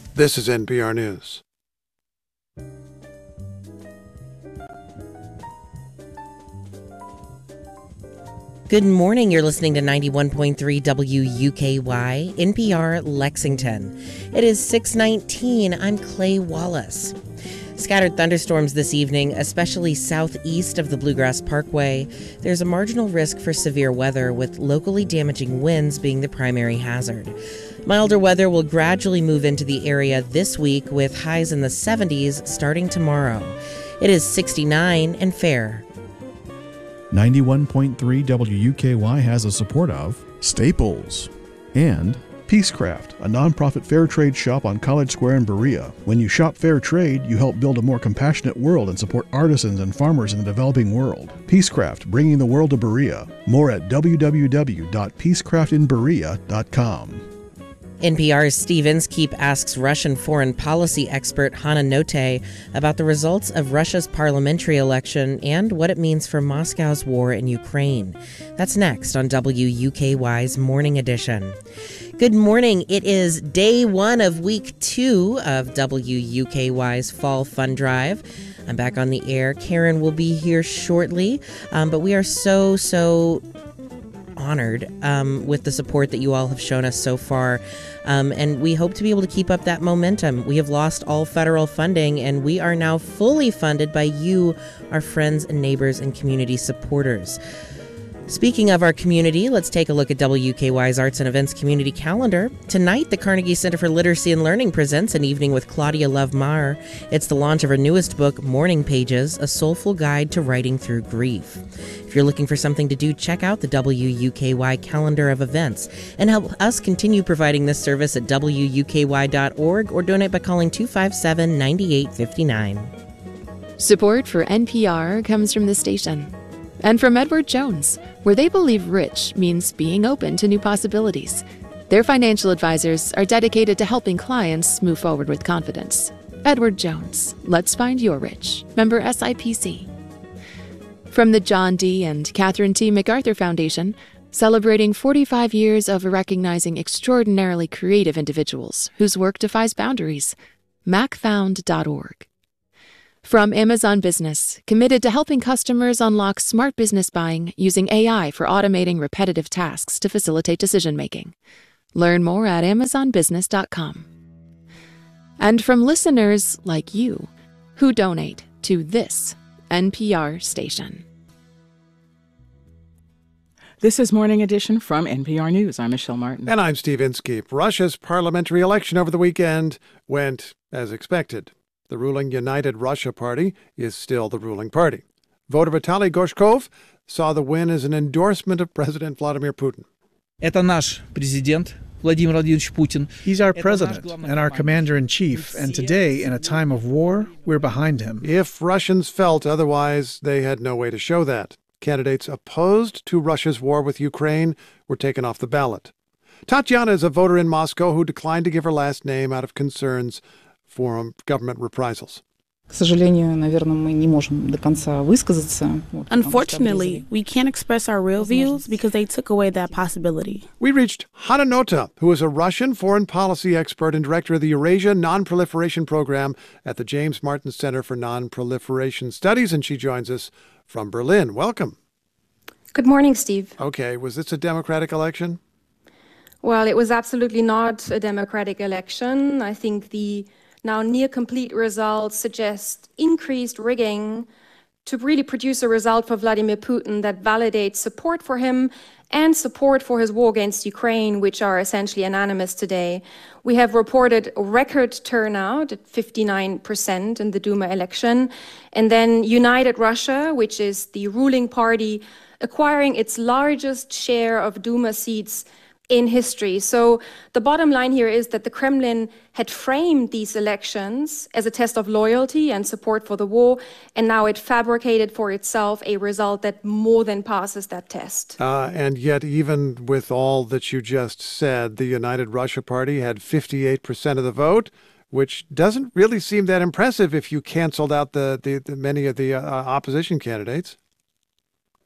This is NPR News. Good morning. You're listening to 91.3 WUKY, NPR Lexington. It is 6:19. I'm Clay Wallace. Scattered thunderstorms this evening, especially southeast of the Bluegrass Parkway. There's a marginal risk for severe weather, with locally damaging winds being the primary hazard. Milder weather will gradually move into the area this week, with highs in the 70s starting tomorrow. It is 69 and fair. 91.3 WUKY has the support of Staples and Peacecraft, a nonprofit fair trade shop on College Square in Berea. When you shop fair trade, you help build a more compassionate world and support artisans and farmers in the developing world. Peacecraft, bringing the world to Berea. More at www.peacecraftinberea.com. NPR's Steve Inskeep asks Russian foreign policy expert Hanna Notte about the results of Russia's parliamentary election and what it means for Moscow's war in Ukraine. That's next on WUKY's Morning Edition. Good morning. It is day one of week 2 of WUKY's Fall Fund Drive. I'm back on the air. Karen will be here shortly, but we are so honored with the support that you all have shown us so far. And we hope to be able to keep up that momentum. We have lost all federal funding, and we are now fully funded by you, our friends and neighbors and community supporters. Speaking of our community, let's take a look at WUKY's Arts and Events community calendar. Tonight, the Carnegie Center for Literacy and Learning presents an evening with Claudia Love Maher. It's the launch of her newest book, Mourning Pages, A Soulful Guide to Writing Through Grief. If you're looking for something to do, check out the WUKY calendar of events and help us continue providing this service at WUKY.org or donate by calling 257-9859. Support for NPR comes from the station and from Edward Jones, where they believe rich means being open to new possibilities. Their financial advisors are dedicated to helping clients move forward with confidence. Edward Jones, let's find your rich. Member SIPC. From the John D. and Catherine T. MacArthur Foundation, celebrating 45 years of recognizing extraordinarily creative individuals whose work defies boundaries. macfound.org. From Amazon Business, committed to helping customers unlock smart business buying using AI for automating repetitive tasks to facilitate decision-making. Learn more at amazonbusiness.com. And from listeners like you, who donate to this NPR station. This is Morning Edition from NPR News. I'm Michelle Martin. And I'm Steve Inskeep. Russia's parliamentary election over the weekend went as expected. The ruling United Russia Party is still the ruling party. Voter Vitaly Gorshkov saw the win as an endorsement of President Vladimir Putin. Это наш президент Владимир Владимирович Putin. He's our president and our commander-in-chief, and today, in a time of war, we're behind him. If Russians felt otherwise, they had no way to show that. Candidates opposed to Russia's war with Ukraine were taken off the ballot. Tatiana is a voter in Moscow who declined to give her last name out of concerns for government reprisals. Unfortunately, we can't express our real views because they took away that possibility. We reached Hanna Notte, who is a Russian foreign policy expert and director of the Eurasia Non-Proliferation Program at the James Martin Center for Non-Proliferation Studies, and she joins us from Berlin. Welcome. Good morning, Steve. Okay, was this a democratic election? Well, it was absolutely not a democratic election. I think the now near-complete results suggest increased rigging to really produce a result for Vladimir Putin that validates support for him and support for his war against Ukraine, which are essentially unanimous today. We have reported a record turnout at 59% in the Duma election. And then United Russia, which is the ruling party, acquiring its largest share of Duma seats in history. So the bottom line here is that the Kremlin had framed these elections as a test of loyalty and support for the war, and now it fabricated for itself a result that more than passes that test. And yet, even with all that you just said, the United Russia Party had 58% of the vote, which doesn't really seem that impressive if you canceled out the many of the opposition candidates.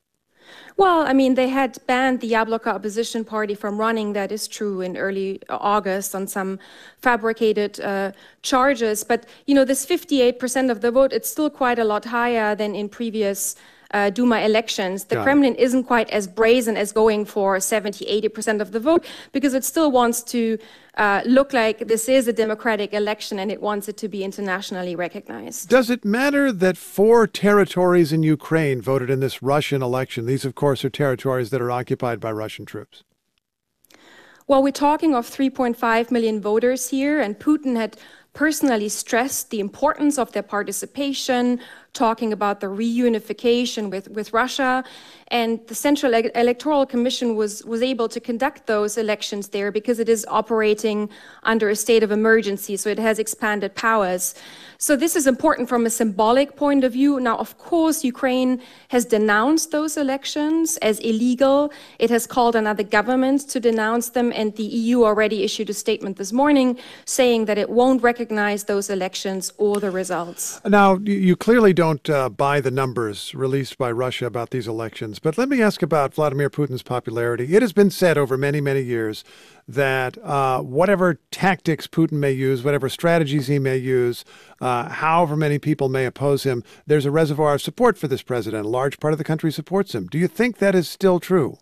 Well, I mean, they had banned the Jabloko opposition party from running, that is true, in early August on some fabricated charges. But, you know, this 58% of the vote, it's still quite a lot higher than in previous Duma elections. The Kremlin isn't quite as brazen as going for 70, 80% of the vote, because it still wants to look like this is a democratic election and it wants it to be internationally recognized. Does it matter that 4 territories in Ukraine voted in this Russian election? These, of course, are territories that are occupied by Russian troops. Well, we're talking of 3.5 million voters here, and Putin had personally stressed the importance of their participation, talking about the reunification with Russia. And the Central Electoral Commission was able to conduct those elections there because it is operating under a state of emergency, so it has expanded powers. So this is important from a symbolic point of view. Now, of course, Ukraine has denounced those elections as illegal. It has called on other governments to denounce them, and the EU already issued a statement this morning saying that it won't recognize those elections or the results. Now, you clearly don't buy the numbers released by Russia about these elections, but let me ask about Vladimir Putin's popularity. It has been said over many, many years that whatever tactics Putin may use, whatever strategies he may use, however many people may oppose him, there's a reservoir of support for this president. A large part of the country supports him. Do you think that is still true?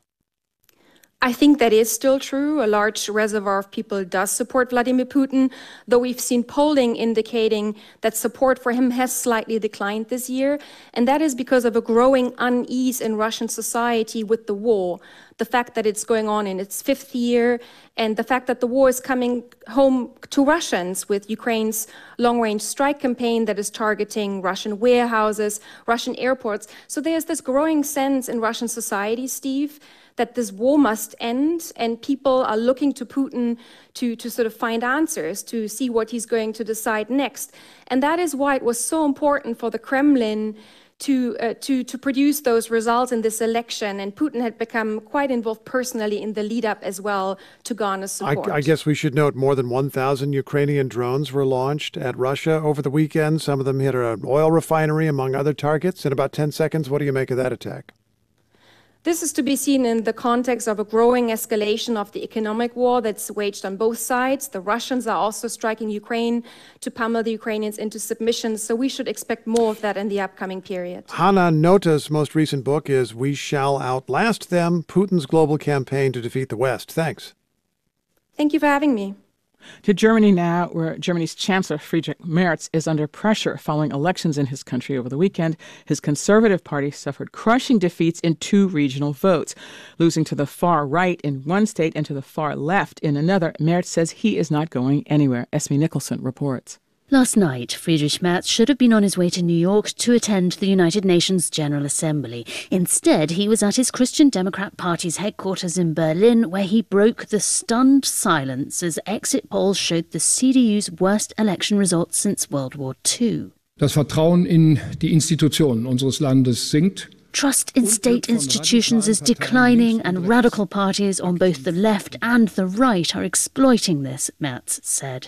I think that is still true. A large reservoir of people does support Vladimir Putin, though we've seen polling indicating that support for him has slightly declined this year. And that is because of a growing unease in Russian society with the war. The fact that it's going on in its 5th year, and the fact that the war is coming home to Russians with Ukraine's long-range strike campaign that is targeting Russian warehouses, Russian airports. So there's this growing sense in Russian society, Steve, that this war must end, and people are looking to Putin to sort of find answers, to see what he's going to decide next. And that is why it was so important for the Kremlin to produce those results in this election. And Putin had become quite involved personally in the lead up as well to garner support. I guess we should note more than 1,000 Ukrainian drones were launched at Russia over the weekend. Some of them hit an oil refinery, among other targets. In about 10 seconds, what do you make of that attack? This is to be seen in the context of a growing escalation of the economic war that's waged on both sides. The Russians are also striking Ukraine to pummel the Ukrainians into submission, so we should expect more of that in the upcoming period. Hanna Nota's most recent book is We Shall Outlast Them, Putin's Global Campaign to Defeat the West. Thanks. Thank you for having me. To Germany now, where Germany's Chancellor Friedrich Merz is under pressure following elections in his country over the weekend. His Conservative Party suffered crushing defeats in 2 regional votes, losing to the far right in one state and to the far left in another. Merz says he is not going anywhere. Esme Nicholson reports. Last night, Friedrich Merz should have been on his way to New York to attend the United Nations General Assembly. Instead, he was at his Christian Democrat Party's headquarters in Berlin, where he broke the stunned silence as exit polls showed the CDU's worst election results since World War II. Das Vertrauen in die Institutionen unseres Landes sinkt. Trust in state institutions is declining, and radical parties on both the left and the right are exploiting this, Merz said.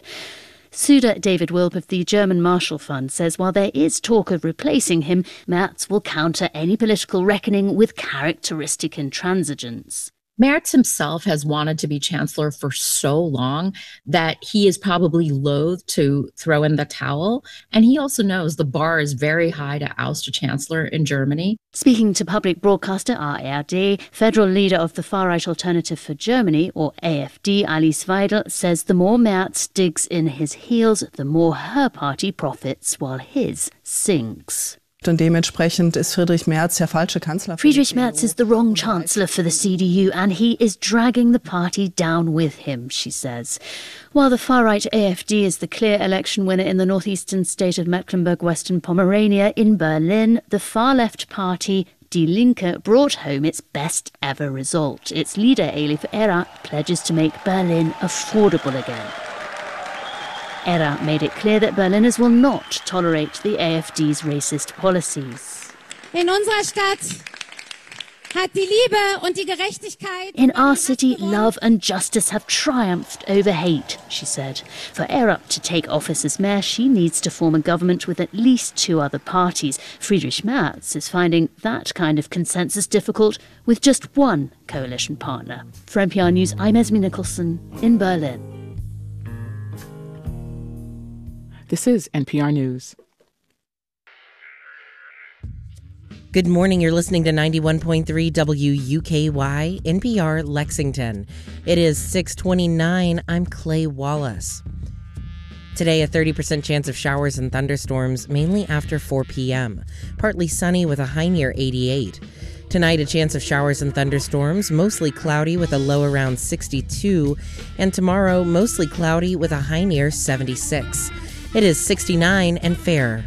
Suda David Wilp of the German Marshall Fund says while there is talk of replacing him, Merz will counter any political reckoning with characteristic intransigence. Merz himself has wanted to be chancellor for so long that he is probably loath to throw in the towel. And he also knows the bar is very high to oust a chancellor in Germany. Speaking to public broadcaster ARD, federal leader of the far-right Alternative for Germany, or AfD, Alice Weidel, says the more Merz digs in his heels, the more her party profits while his sinks. Und dementsprechend ist Friedrich Merz der falsche Kanzler. Friedrich Merz is the wrong chancellor for the CDU, and he is dragging the party down with him, she says. While the far-right AfD is the clear election winner in the northeastern state of Mecklenburg-Western Pomerania, in Berlin, the far-left party Die Linke brought home its best ever result. Its leader, Elif Era, pledges to make Berlin affordable again. Era made it clear that Berliners will not tolerate the AfD's racist policies. In unserer Stadt In our city, love and justice have triumphed over hate, she said. For Erup to take office as mayor, she needs to form a government with at least 2 other parties. Friedrich Merz is finding that kind of consensus difficult with just one coalition partner. For NPR News, I'm Esme Nicholson in Berlin. This is NPR News. Good morning. You're listening to 91.3 WUKY, NPR Lexington. It is 6:29. I'm Clay Wallace. Today, a 30% chance of showers and thunderstorms, mainly after 4 p.m. Partly sunny with a high near 88. Tonight, a chance of showers and thunderstorms, mostly cloudy with a low around 62. And tomorrow, mostly cloudy with a high near 76. It is 69 and fair.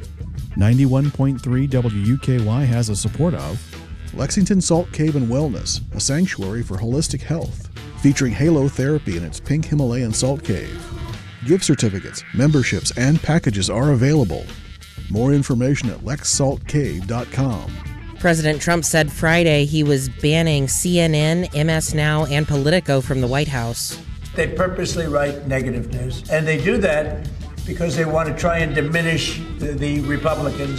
91.3 WUKY has the support of Lexington Salt Cave and Wellness, a sanctuary for holistic health, featuring Halo Therapy in its pink Himalayan salt cave. Gift certificates, memberships, and packages are available. More information at lexsaltcave.com. President Trump said Friday he was banning CNN, MS Now, and Politico from the White House. They purposely write negative news, and they do that because they want to try and diminish the Republicans.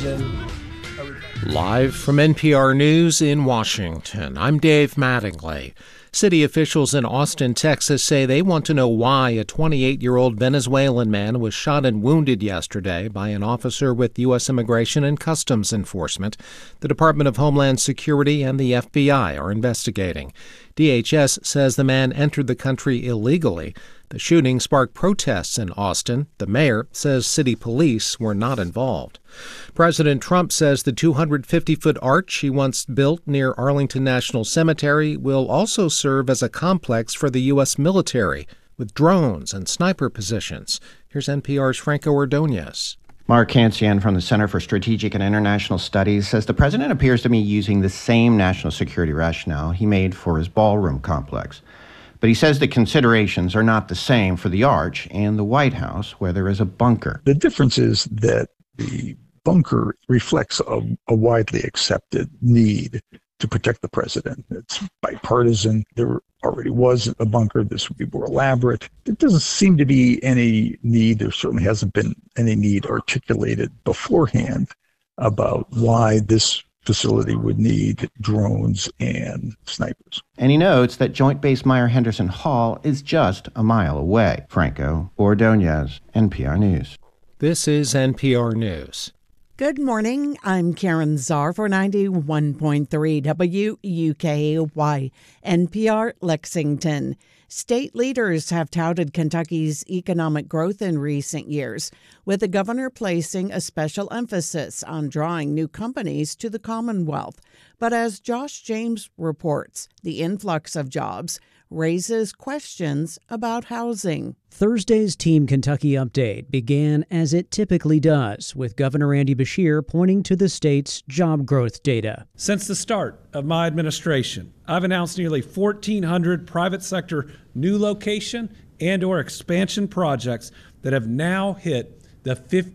Live from NPR News in Washington, I'm Dave Mattingly. City officials in Austin, Texas say they want to know why a 28-year-old Venezuelan man was shot and wounded yesterday by an officer with U.S. Immigration and Customs Enforcement. The Department of Homeland Security and the FBI are investigating. DHS says the man entered the country illegally. The shooting sparked protests in Austin. The mayor says city police were not involved. President Trump says the 250-foot arch he once built near Arlington National Cemetery will also serve as a complex for the U.S. military, with drones and sniper positions. Here's NPR's Franco Ordonez. Mark Cancian from the Center for Strategic and International Studies says the president appears to be using the same national security rationale he made for his ballroom complex. But he says the considerations are not the same for the Arch and the White House, where there is a bunker. The difference is that the bunker reflects a widely accepted need to protect the president. It's bipartisan. There already was a bunker. This would be more elaborate. There doesn't seem to be any need. There certainly hasn't been any need articulated beforehand about why this facility would need drones and snipers. And he notes that Joint Base Meier-Henderson Hall is just a mile away. Franco Ordonez, NPR News. This is NPR News. Good morning. I'm Karen Czar for 91.3 WUKY, NPR Lexington. State leaders have touted Kentucky's economic growth in recent years, with the governor placing a special emphasis on drawing new companies to the Commonwealth. But as Josh James reports, the influx of jobs raises questions about housing. Thursday's Team Kentucky update began as it typically does, with Governor Andy Beshear pointing to the state's job growth data. Since the start of my administration, I've announced nearly 1,400 private sector new location and or expansion projects that have now hit the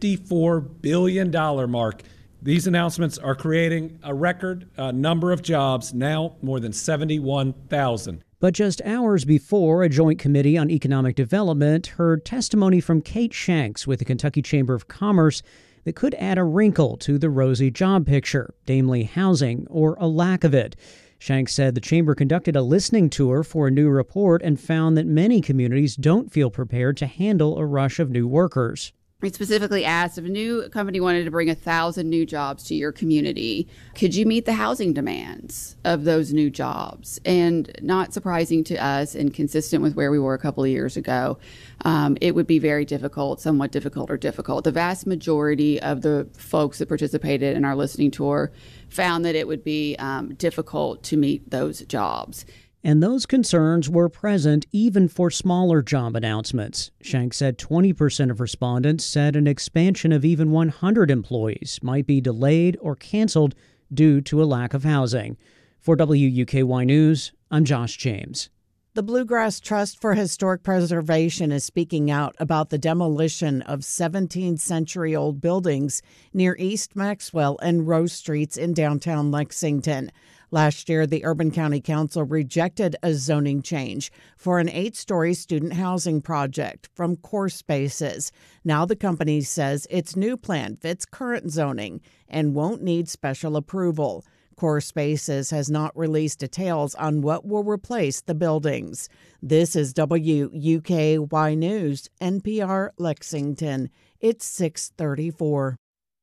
$54 billion mark. These announcements are creating a record number of jobs, now more than 71,000. But just hours before, a joint committee on economic development heard testimony from Kate Shanks with the Kentucky Chamber of Commerce that could add a wrinkle to the rosy job picture, namely housing or a lack of it. Shanks said the chamber conducted a listening tour for a new report and found that many communities don't feel prepared to handle a rush of new workers. We specifically asked if a new company wanted to bring 1,000 new jobs to your community, could you meet the housing demands of those new jobs? And not surprising to us and consistent with where we were a couple of years ago, it would be very difficult, somewhat difficult or difficult. The vast majority of the folks that participated in our listening tour found that it would be difficult to meet those jobs. And those concerns were present even for smaller job announcements. Shanks said 20% of respondents said an expansion of even 100 employees might be delayed or canceled due to a lack of housing. For WUKY News, I'm Josh James. The Bluegrass Trust for Historic Preservation is speaking out about the demolition of 17th-century-old buildings near East Maxwell and Rose Streets in downtown Lexington. Last year, the Urban County Council rejected a zoning change for an 8-story student housing project from Core Spaces. Now the company says its new plan fits current zoning and won't need special approval. Core Spaces has not released details on what will replace the buildings. This is WUKY News, NPR Lexington. It's 6:34.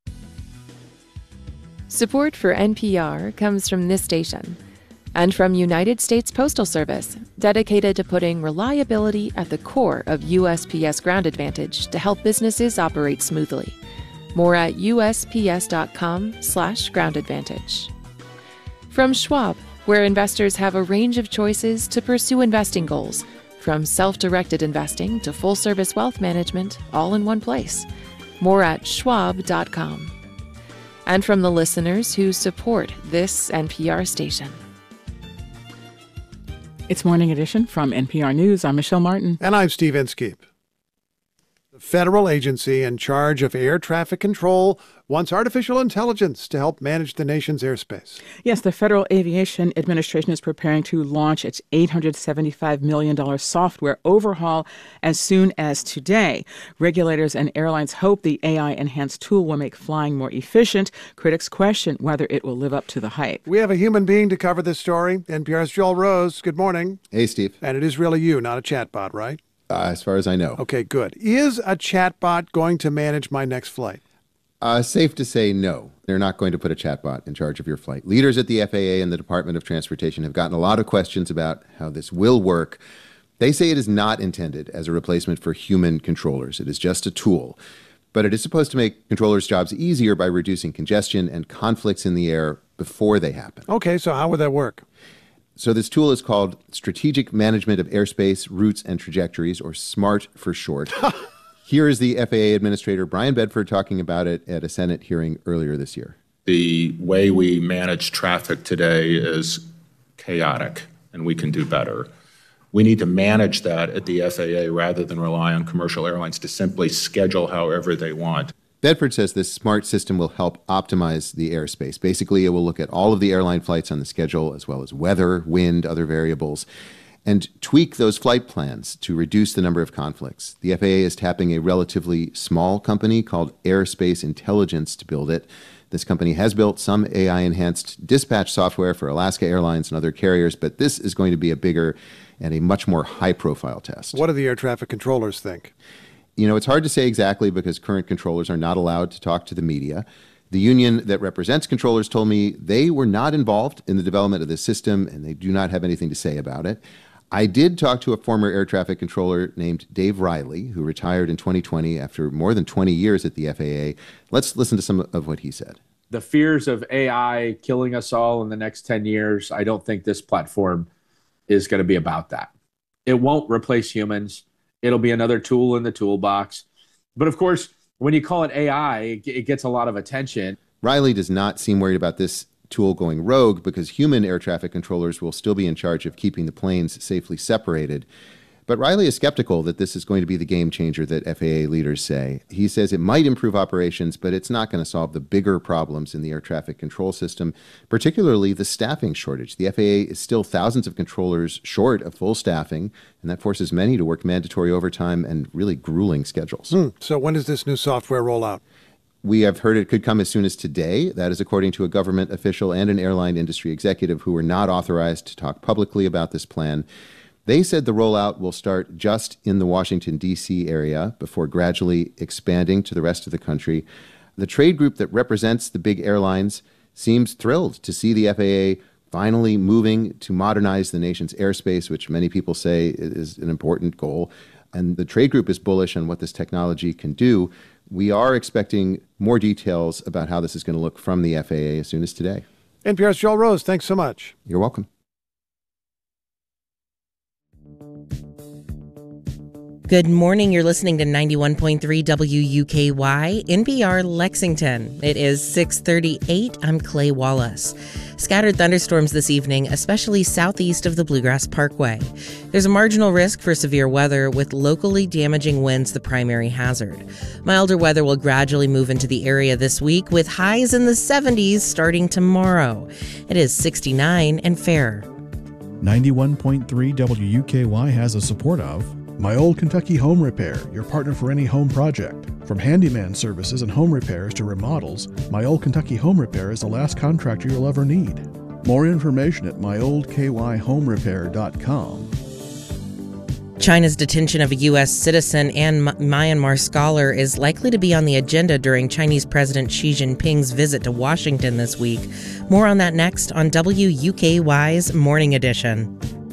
Support for NPR comes from this station and from United States Postal Service, dedicated to putting reliability at the core of USPS Ground Advantage to help businesses operate smoothly. More at USPS.com/groundadvantage. From Schwab, where investors have a range of choices to pursue investing goals, from self-directed investing to full-service wealth management, all in one place. More at schwab.com. And from the listeners who support this NPR station. It's Morning Edition from NPR News. I'm Michelle Martin. And I'm Steve Inskeep. The federal agency in charge of air traffic control wants artificial intelligence to help manage the nation's airspace. Yes, the Federal Aviation Administration is preparing to launch its $875 million software overhaul as soon as today. Regulators and airlines hope the AI-enhanced tool will make flying more efficient. Critics question whether it will live up to the hype. We have a human being to cover this story. NPR's Joel Rose. Good morning. Hey, Steve. And it is really you, not a chatbot, right? As far as I know. Okay, good. Is a chatbot going to manage my next flight? Safe to say no. They're not going to put a chatbot in charge of your flight. Leaders at the FAA and the Department of Transportation have gotten a lot of questions about how this will work. They say it is not intended as a replacement for human controllers. It is just a tool. But it is supposed to make controllers' jobs easier by reducing congestion and conflicts in the air before they happen. Okay, so how would that work? So this tool is called Strategic Management of Airspace, Routes, and Trajectories, or SMART for short. Here is the FAA Administrator Brian Bedford talking about it at a Senate hearing earlier this year. The way we manage traffic today is chaotic, and we can do better. We need to manage that at the FAA rather than rely on commercial airlines to simply schedule however they want. Bedford says this SMART system will help optimize the airspace. Basically, it will look at all of the airline flights on the schedule, as well as weather, wind, other variables, and tweak those flight plans to reduce the number of conflicts. The FAA is tapping a relatively small company called Airspace Intelligence to build it. This company has built some AI-enhanced dispatch software for Alaska Airlines and other carriers, but this is going to be a bigger and a much more high-profile test. What do the air traffic controllers think? You know, it's hard to say exactly because current controllers are not allowed to talk to the media. The union that represents controllers told me they were not involved in the development of this system and they do not have anything to say about it. I did talk to a former air traffic controller named Dave Riley, who retired in 2020 after more than 20 years at the FAA. Let's listen to some of what he said. The fears of AI killing us all in the next 10 years, I don't think this platform is going to be about that. It won't replace humans. It'll be another tool in the toolbox. But of course, when you call it AI, it gets a lot of attention. Riley does not seem worried about this tool going rogue because human air traffic controllers will still be in charge of keeping the planes safely separated. But Riley is skeptical that this is going to be the game changer that FAA leaders say. He says it might improve operations, but it's not going to solve the bigger problems in the air traffic control system, particularly the staffing shortage. The FAA is still thousands of controllers short of full staffing, and that forces many to work mandatory overtime and really grueling schedules. So when does this new software roll out? We have heard it could come as soon as today. That is according to a government official and an airline industry executive who were not authorized to talk publicly about this plan. They said the rollout will start just in the Washington, D.C. area before gradually expanding to the rest of the country. The trade group that represents the big airlines seems thrilled to see the FAA finally moving to modernize the nation's airspace, which many people say is an important goal. And the trade group is bullish on what this technology can do. We are expecting more details about how this is going to look from the FAA as soon as today. NPR's Joel Rose, thanks so much. You're welcome. Good morning. You're listening to 91.3 WUKY, NPR Lexington. It is 6:38. I'm Clay Wallace. Scattered thunderstorms this evening, especially southeast of the Bluegrass Parkway. There's a marginal risk for severe weather, with locally damaging winds the primary hazard. Milder weather will gradually move into the area this week, with highs in the 70s starting tomorrow. It is 69 and fair. 91.3 WUKY has the support of My Old Kentucky Home Repair, your partner for any home project. From handyman services and home repairs to remodels, My Old Kentucky Home Repair is the last contractor you'll ever need. More information at myoldkyhomerepair.com. China's detention of a U.S. citizen and Myanmar scholar is likely to be on the agenda during Chinese President Xi Jinping's visit to Washington this week. More on that next on WUKY's Morning Edition.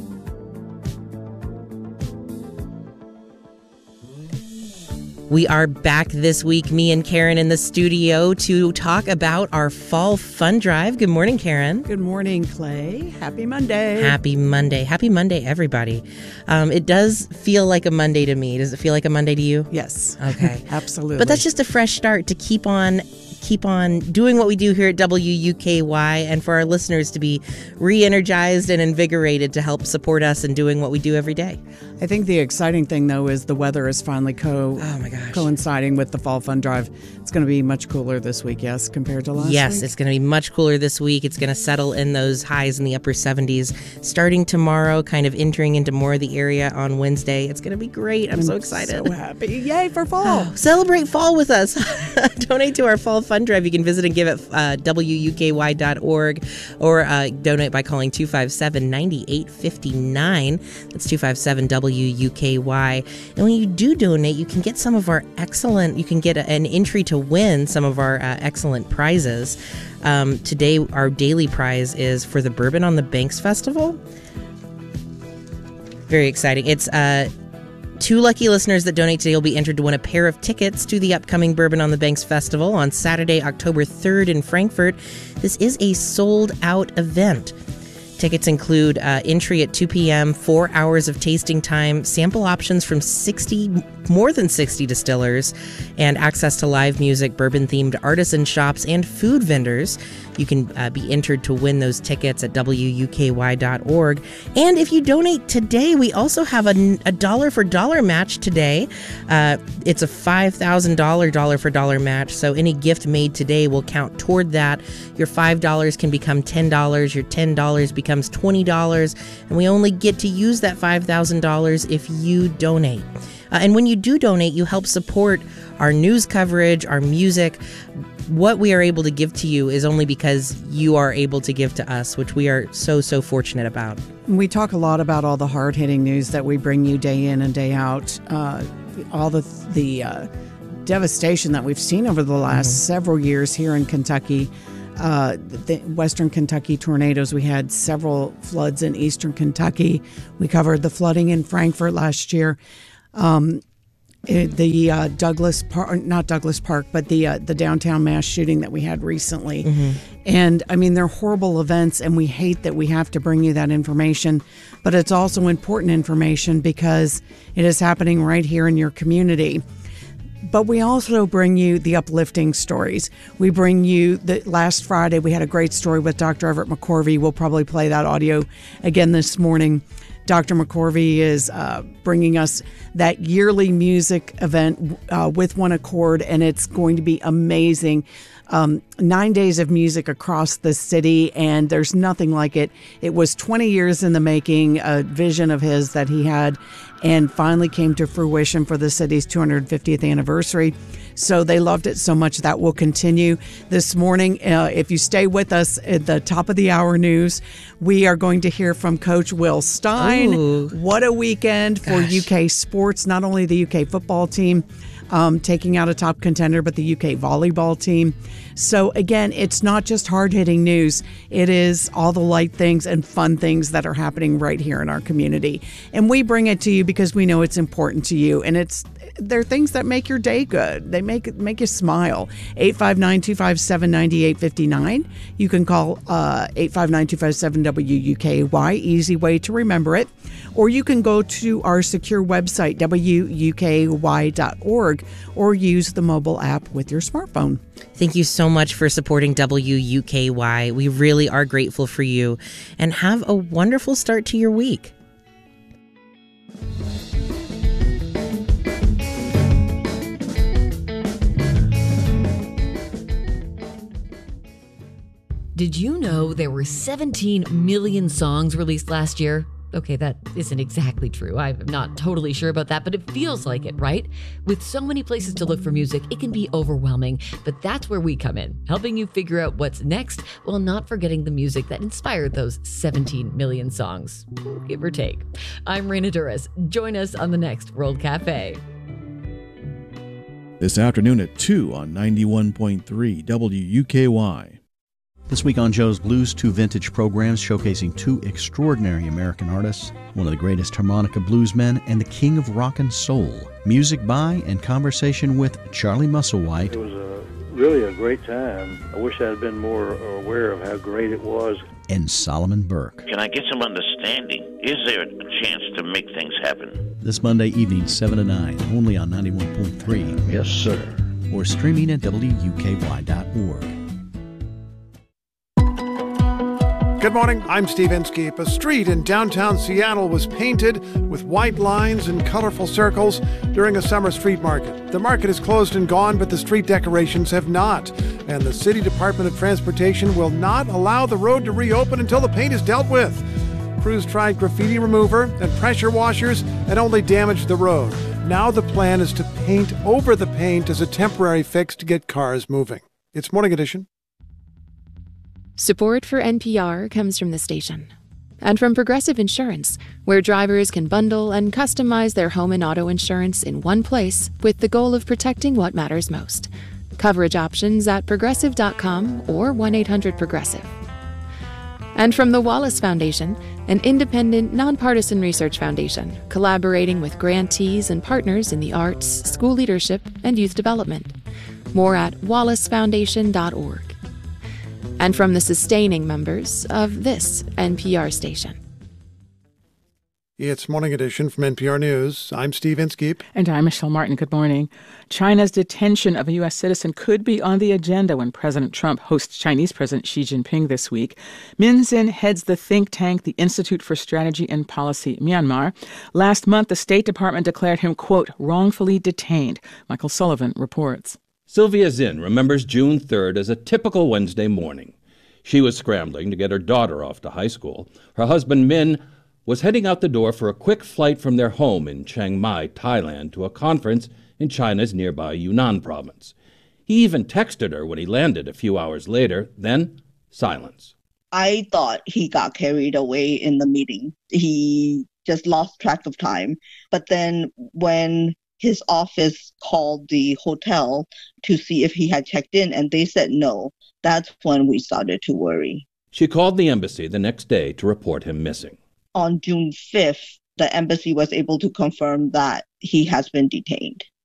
We are back this week, me and Karen in the studio, to talk about our Fall Fund Drive. Good morning, Karen. Good morning, Clay. Happy Monday. Happy Monday. Happy Monday, everybody. It does feel like a Monday to me. Does it feel like a Monday to you? Yes. Okay. Absolutely. But that's just a fresh start to keep on doing what we do here at WUKY, and for our listeners to be re-energized and invigorated to help support us in doing what we do every day. I think the exciting thing, though, is the weather is finally coinciding with the Fall Fund Drive. It's going to be much cooler this week, yes, compared to last week? Yes, it's going to be much cooler this week. It's going to settle in those highs in the upper 70s starting tomorrow, kind of entering into more of the area on Wednesday. It's going to be great. I'm so excited. So happy. Yay for fall. Celebrate fall with us. Donate to our Fall Fund Drive. You can visit and give at WUKY.org or donate by calling 257-9859. That's 257-WUKY. And when you do donate, you can get some of our you can get an entry to win some of our excellent prizes. Today, our daily prize is for the Bourbon on the Banks Festival. Very exciting. It's 2 lucky listeners that donate today will be entered to win a pair of tickets to the upcoming Bourbon on the Banks Festival on Saturday, October 3rd in Frankfort. This is a sold-out event. Tickets include entry at 2 p.m., 4 hours of tasting time, sample options from more than 60 distillers, and access to live music, bourbon-themed artisan shops, and food vendors. You can be entered to win those tickets at WUKY.org. And if you donate today, we also have a dollar for dollar match today. It's a $5,000 dollar for dollar match, so any gift made today will count toward that. Your $5 can become $10, your $10 becomes $20, and we only get to use that $5,000 if you donate. And when you do donate, you help support our news coverage, our music. What we are able to give to you is only because you are able to give to us, which we are so fortunate about. We talk a lot about all the hard-hitting news that we bring you day in and day out, all the devastation that we've seen over the last several years here in Kentucky. The Western Kentucky tornadoes. We had several floods in Eastern Kentucky. We covered the flooding in Frankfort last year. The Douglas Park, not Douglas Park, but the downtown mass shooting that we had recently. And I mean, they're horrible events, and we hate that we have to bring you that information, but it's also important information because it is happening right here in your community. But we also bring you the uplifting stories. We bring you last Friday, we had a great story with Dr. Everett McCorvey. We'll probably play that audio again this morning. Dr. McCorvey is bringing us that yearly music event with One Accord, and it's going to be amazing. 9 days of music across the city, and there's nothing like it. It was 20 years in the making, a vision of his that he had, and finally came to fruition for the city's 250th anniversary. So they loved it so much that will continue this morning. If you stay with us at the top of the hour news, we are going to hear from Coach Will Stein. Ooh. What a weekend for UK sports, not only the UK football team, taking out a top contender, but the UK volleyball team. So again, it's not just hard-hitting news. It is all the light things and fun things that are happening right here in our community. And we bring it to you because we know it's important to you. And they're things that make your day good. They make you smile. 859-257-9859. You can call 859-257-WUKY. Easy way to remember it. Or you can go to our secure website, WUKY.org, or use the mobile app with your smartphone. Thank you so much for supporting WUKY. We really are grateful for you, and have a wonderful start to your week. Did you know there were 17 million songs released last year? Okay, that isn't exactly true. I'm not totally sure about that, but it feels like it, right? With so many places to look for music, it can be overwhelming, but that's where we come in, helping you figure out what's next while not forgetting the music that inspired those 17 million songs, give or take. I'm Raina Duras. Join us on the next World Cafe. This afternoon at 2 on 91.3 WUKY. This week on Joe's Blues, 2 vintage programs showcasing 2 extraordinary American artists, one of the greatest harmonica bluesmen and the king of rock and soul. Music by and conversation with Charlie Musselwhite. It was really a great time. I wish I had been more aware of how great it was. And Solomon Burke. Can I get some understanding? Is there a chance to make things happen? This Monday evening, 7 to 9, only on 91.3. Yes, sir. Or streaming at WUKY.org. Good morning, I'm Steve Inskeep. A street in downtown Seattle was painted with white lines and colorful circles during a summer street market. The market is closed and gone, but the street decorations have not. And the City Department of Transportation will not allow the road to reopen until the paint is dealt with. Crews tried graffiti remover and pressure washers and only damaged the road. Now the plan is to paint over the paint as a temporary fix to get cars moving. It's Morning Edition. Support for NPR comes from the station and from Progressive Insurance, where drivers can bundle and customize their home and auto insurance in one place with the goal of protecting what matters most. Coverage options at progressive.com or 1-800-PROGRESSIVE. And from the Wallace Foundation, an independent, nonpartisan research foundation collaborating with grantees and partners in the arts, school leadership, and youth development. More at wallacefoundation.org. And from the sustaining members of this NPR station. It's Morning Edition from NPR News. I'm Steve Inskeep. And I'm Michelle Martin. Good morning. China's detention of a U.S. citizen could be on the agenda when President Trump hosts Chinese President Xi Jinping this week. Min Zin heads the think tank, the Institute for Strategy and Policy Myanmar. Last month, the State Department declared him, quote, wrongfully detained. Michael Sullivan reports. Sylvia Zinn remembers June 3rd as a typical Wednesday morning. She was scrambling to get her daughter off to high school. Her husband, Min, was heading out the door for a quick flight from their home in Chiang Mai, Thailand, to a conference in China's nearby Yunnan province. He even texted her when he landed a few hours later. Then, silence. I thought he got carried away in the meeting. He just lost track of time. But then when his office called the hotel to see if he had checked in, and they said no. That's when we started to worry. She called the embassy the next day to report him missing. On June 5th, the embassy was able to confirm that he has been detained.